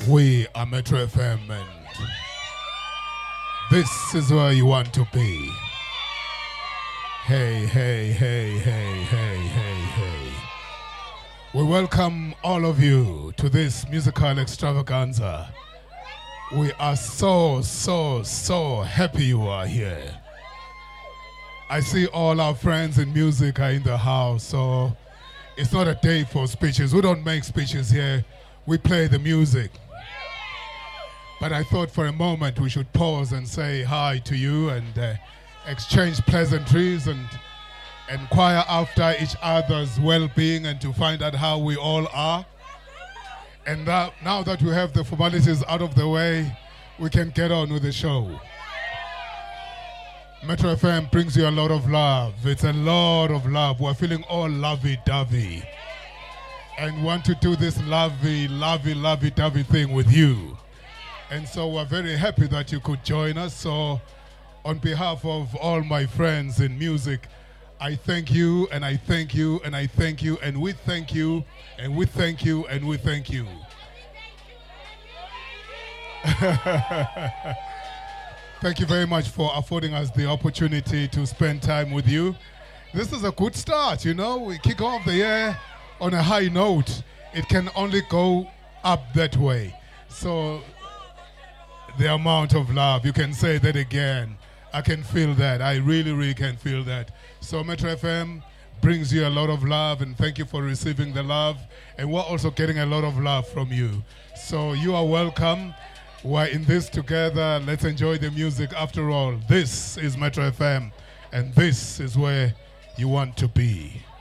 We are Metro FM and this is where you want to be. Hey, hey, hey, hey, hey, hey, hey. We welcome all of you to this musical extravaganza. We are so happy you are here. I see all our friends in music are in the house, so it's not a day for speeches. We don't make speeches here. We play the music. But I thought for a moment we should pause and say hi to you and exchange pleasantries and inquire after each other's well-being and to find out how we all are. And now that we have the formalities out of the way, we can get on with the show. Metro FM brings you a lot of love. It's a lot of love. We're feeling all lovey-dovey and want to do this lovey-dovey thing with you. And so we're very happy that you could join us. So on behalf of all my friends in music, I thank you, and I thank you, and I thank you, and we thank you, and we thank you, and we thank you. Thank you very much for affording us the opportunity to spend time with you. This is a good start, you know. We kick off the year on a high note. It can only go up that way. So the amount of love, you can say that again. I can feel that. I really can feel that. So Metro FM brings you a lot of love, and thank you for receiving the love. And we're also getting a lot of love from you. So you are welcome. We're in this together. Let's enjoy the music. After all, this is Metro FM, and this is where you want to be.